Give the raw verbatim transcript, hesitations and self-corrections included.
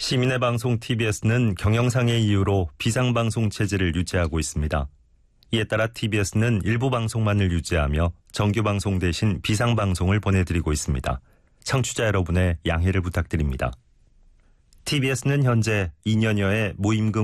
시민의 방송 티비에스는 경영상의 이유로 비상방송 체제를 유지하고 있습니다. 이에 따라 티비에스는 일부 방송만을 유지하며 정규방송 대신 비상방송을 보내드리고 있습니다. 청취자 여러분의 양해를 부탁드립니다. 티비에스는 현재 이 년여의 모임금